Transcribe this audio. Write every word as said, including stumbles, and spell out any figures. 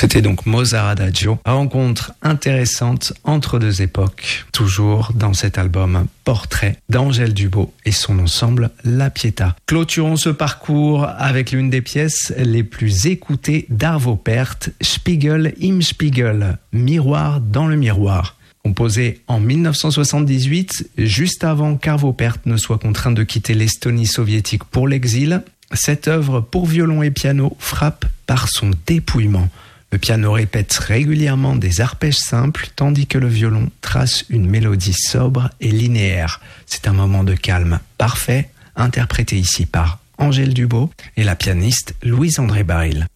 C'était donc Mozart Adagio, rencontre intéressante entre deux époques, toujours dans cet album Portrait d'Angèle Dubos et son ensemble La Pietà. Clôturons ce parcours avec l'une des pièces les plus écoutées d'Arvo Pärt, Spiegel im Spiegel, Miroir dans le miroir. Composé en dix-neuf cent soixante-dix-huit, juste avant qu'Arvo Pärt ne soit contraint de quitter l'Estonie soviétique pour l'exil, cette œuvre pour violon et piano frappe par son dépouillement. Le piano répète régulièrement des arpèges simples, tandis que le violon trace une mélodie sobre et linéaire. C'est un moment de calme parfait, interprété ici par Angèle Dubos et la pianiste Louise André Baril.